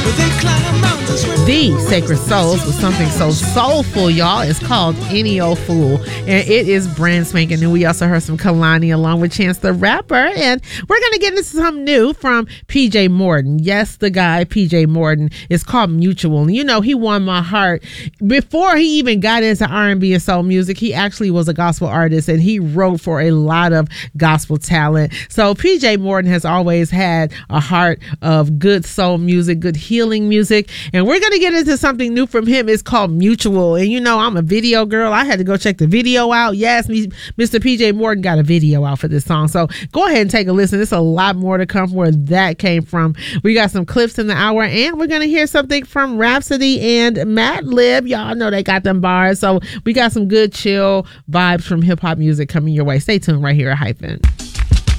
The Sacred Souls with something so soulful, y'all. It's called Any Old Fool, and it is brand spanking. And we also heard some Kalani along with Chance the Rapper, and we're gonna get into something new from PJ Morton. Yes, the guy PJ Morton. Is called Mutual, and you know he won my heart before he even got into R&B and soul music. He actually was a gospel artist, and he wrote for a lot of gospel talent. So PJ Morton has always had a heart of good soul music, good healing music, and we're gonna get into something new from him. It's called Mutual, and you know I'm a video girl. I had to go check the video out. Yes, Mr. PJ Morton got a video out for this song, so go ahead and take a listen. There's a lot more to come from where that came from. We got some clips in the hour, and we're gonna hear something from Rhapsody and Madlib. Y'all know they got them bars, so we got some good chill vibes from hip hop music coming your way. Stay tuned right here at Hyphen.